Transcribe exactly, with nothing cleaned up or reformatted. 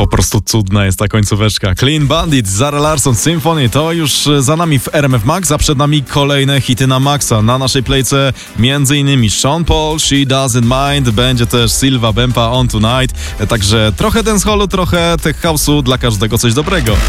Po prostu cudna jest ta końcóweczka. Clean Bandit, Zara Larsson, Symphony to już za nami w R M F Max, a przed nami kolejne hity na maksa. Na naszej playce między innymi Sean Paul, She Doesn't Mind, będzie też Silva Bempa On Tonight, także trochę dancehallu, trochę tech house'u, dla każdego coś dobrego.